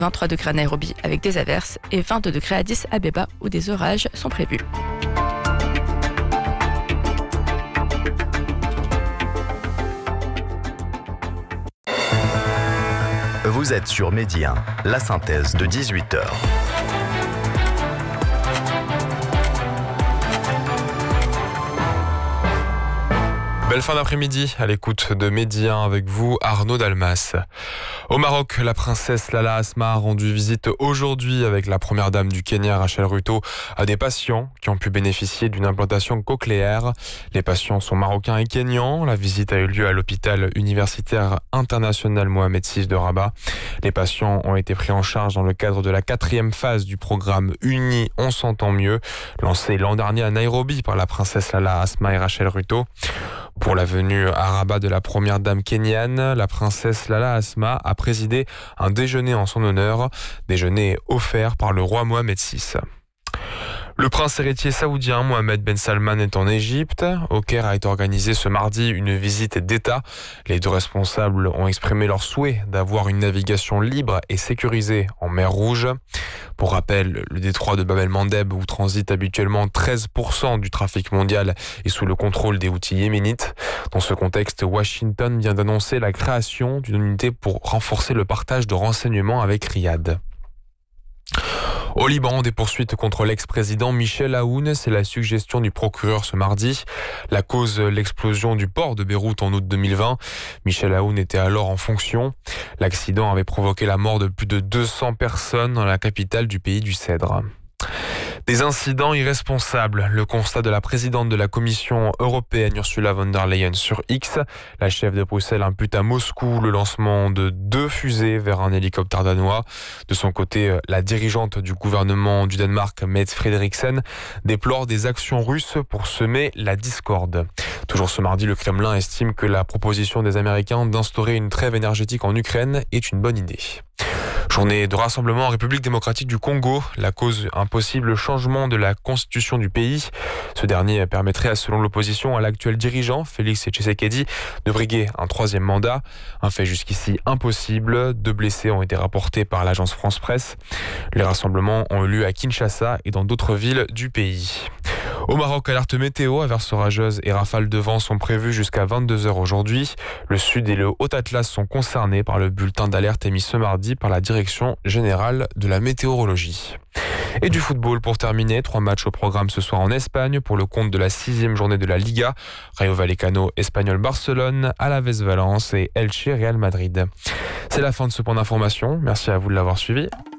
23 degrés à Nairobi avec des averses et 22 degrés à Addis Abeba où des orages sont prévus. Vous êtes sur Midi 1, la synthèse de 18h. Belle fin d'après-midi à l'écoute de Midi 1 avec vous, Arnaud Dalmas. Au Maroc, la princesse Lala Asma a rendu visite aujourd'hui avec la première dame du Kenya, Rachel Ruto, à des patients qui ont pu bénéficier d'une implantation cochléaire. Les patients sont marocains et kenyans. La visite a eu lieu à l'hôpital universitaire international Mohamed VI de Rabat. Les patients ont été pris en charge dans le cadre de la 4e phase du programme Uni, on s'entend mieux, lancé l'an dernier à Nairobi par la princesse Lala Asma et Rachel Ruto. Pour la venue à Rabat de la première dame kenyane, la princesse Lala Asma a présidé un déjeuner en son honneur, déjeuner offert par le roi Mohamed VI. Le prince héritier saoudien Mohamed Ben Salman est en Égypte. Au Caire a été organisée ce mardi une visite d'État. Les deux responsables ont exprimé leur souhait d'avoir une navigation libre et sécurisée en mer Rouge. Pour rappel, le détroit de Bab el-Mandeb, où transite habituellement 13% du trafic mondial, est sous le contrôle des Houthis yéménites. Dans ce contexte, Washington vient d'annoncer la création d'une unité pour renforcer le partage de renseignements avec Riyad. Au Liban, des poursuites contre l'ex-président Michel Aoun, c'est la suggestion du procureur ce mardi. La cause, l'explosion du port de Beyrouth en août 2020. Michel Aoun était alors en fonction. L'accident avait provoqué la mort de plus de 200 personnes dans la capitale du pays du Cèdre. Des incidents irresponsables, le constat de la présidente de la Commission européenne Ursula von der Leyen sur X. La chef de Bruxelles impute à Moscou le lancement de 2 fusées vers un hélicoptère danois. De son côté, la dirigeante du gouvernement du Danemark, Mette Frederiksen, déplore des actions russes pour semer la discorde. Toujours ce mardi, le Kremlin estime que la proposition des Américains d'instaurer une trêve énergétique en Ukraine est une bonne idée. Journée de rassemblement en République démocratique du Congo. La cause, un possible changement de la constitution du pays. Ce dernier permettrait, selon l'opposition, à l'actuel dirigeant, Félix Tshisekedi, de briguer un 3e mandat. Un fait jusqu'ici impossible. 2 blessés ont été rapportés par l'agence France Presse. Les rassemblements ont eu lieu à Kinshasa et dans d'autres villes du pays. Au Maroc, alerte météo, averses orageuses et rafales de vent sont prévues jusqu'à 22h aujourd'hui. Le Sud et le Haut-Atlas sont concernés par le bulletin d'alerte émis ce mardi par la Direction générale de la météorologie. Et du football pour terminer, 3 matchs au programme ce soir en Espagne pour le compte de la 6e journée de la Liga. Rayo Vallecano, Espagnol Barcelone, Alaves Valence et Elche Real Madrid. C'est la fin de ce point d'information. Merci à vous de l'avoir suivi.